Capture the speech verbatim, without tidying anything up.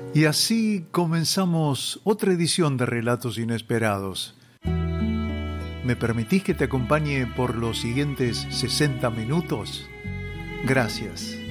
Y así comenzamos otra edición de Relatos Inesperados. ¿Me permitís que te acompañe por los siguientes sesenta minutos? Gracias.